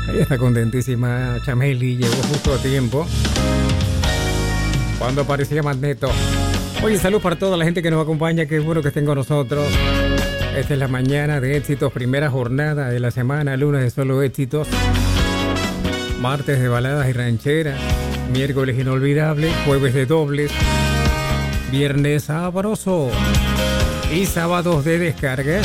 Ella está contentísima. Chameli llegó justo a tiempo cuando aparecía Magneto. Oye, salud para toda la gente que nos acompaña. Qué bueno que estén con nosotros. Esta es la mañana de éxitos, primera jornada de la semana, lunes de solo éxitos, martes de baladas y rancheras, miércoles inolvidable, jueves de dobles, viernes sabroso y sábados de descarga.